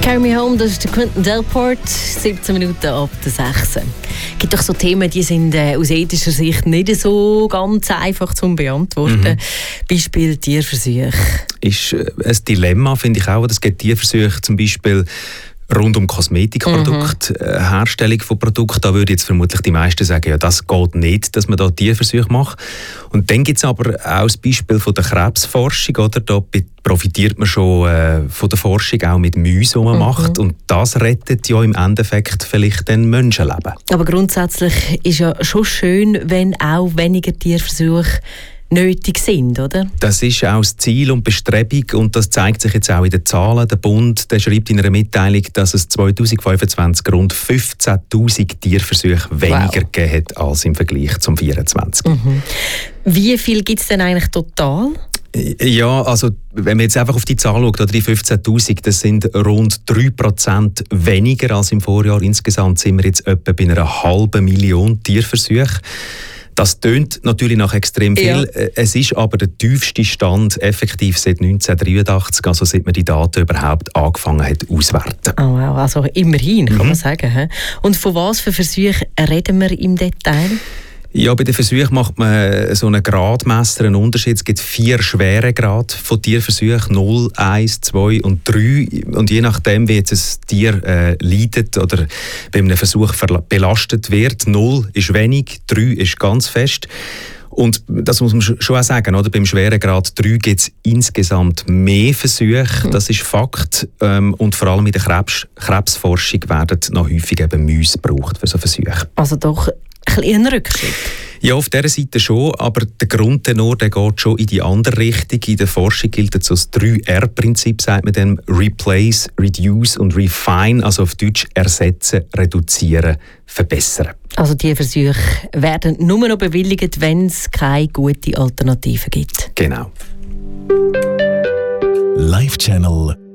Carry Me Home, das ist der Quentin Delport, 17 Minuten ab der 6. Es gibt doch so Themen, die sind aus ethischer Sicht nicht so ganz einfach zu beantworten. Beispiel Tierversuche. Ist ein Dilemma, finde ich auch. Es gibt Tierversuche zum Beispiel rund um Kosmetikprodukte, Herstellung von Produkten. Da würde jetzt vermutlich die meisten sagen, ja, das geht nicht, dass man da Tierversuche macht. Und dann gibt es aber auch das Beispiel von der Krebsforschung, oder? Da profitiert man schon von der Forschung auch mit Mäusen, die man macht. Und das rettet ja im Endeffekt vielleicht dann Menschenleben. Aber grundsätzlich ist ja schon schön, wenn auch weniger Tierversuche nötig sind, oder? Das ist auch das Ziel und Bestrebung und das zeigt sich jetzt auch in den Zahlen. Der Bund, der schreibt in einer Mitteilung, dass es 2025 rund 15'000 Tierversuche weniger gegeben hat als im Vergleich zum 2024. Wie viel gibt es denn eigentlich total? Ja, also wenn man jetzt einfach auf die Zahl schaut, die 15'000, das sind rund 3% weniger als im Vorjahr. Insgesamt sind wir jetzt etwa bei einer 500'000 Tierversuche. Das tönt natürlich nach extrem viel. Ja. Es ist aber der tiefste Stand effektiv seit 1983, also seit man die Daten überhaupt angefangen hat auszuwerten. Oh wow, also immerhin, kann man sagen. Und von was für Versuchen reden wir im Detail? Ja, bei den Versuchen macht man so einen Gradmesser, einen Unterschied. Es gibt 4 Schweregrade von Tierversuchen, 0, 1, 2 und 3. Und je nachdem, wie jetzt ein Tier leidet oder bei einem Versuch belastet wird, 0 ist wenig, 3 ist ganz fest. Und das muss man schon auch sagen, oder? Beim Schweregrad 3 gibt es insgesamt mehr Versuche, das ist Fakt. Und vor allem in der Krebsforschung werden noch häufig eben Mäuse gebraucht für so Versuche. Also doch ein bisschen ein Rückschritt? Ja, auf dieser Seite schon, aber der Grundtenor der geht schon in die andere Richtung. In der Forschung gilt so das 3R-Prinzip, sagt man dann: Replace, Reduce und Refine, also auf Deutsch ersetzen, reduzieren, verbessern. Also die Versuche werden nur noch bewilligt, wenn es keine gute Alternative gibt. Genau. Live Channel